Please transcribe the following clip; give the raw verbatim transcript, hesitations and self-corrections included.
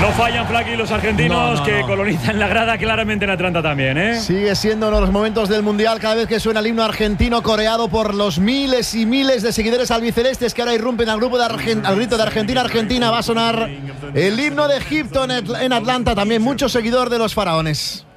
No fallan, Flaky, los argentinos no, no, que no. colonizan la grada claramente en Atlanta también, ¿eh? Sigue siendo uno de los momentos del Mundial cada vez que suena el himno argentino coreado por los miles y miles de seguidores albicelestes que ahora irrumpen al grupo de Argent- al grito de Argentina, Argentina. Va a sonar el himno de Egipto en, en Atlanta, también mucho seguidor de los faraones.